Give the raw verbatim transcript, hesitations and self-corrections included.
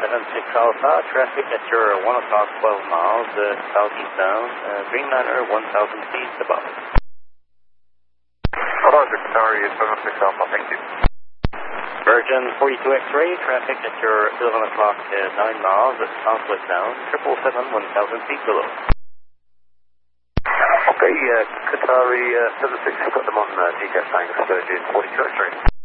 seven six Alpha, traffic at your one o'clock, twelve miles, uh, southeast bound, uh, Dreamliner one thousand feet above. Roger, Qatari seven six Alpha, thank you. Virgin forty-two X-ray, traffic at your eleven o'clock, uh, nine miles, uh, southwest bound, triple seven, one thousand feet below. Okay, uh, Qatari uh, seven six, got them on uh, G C A T, thanks, Virgin forty-two X-ray.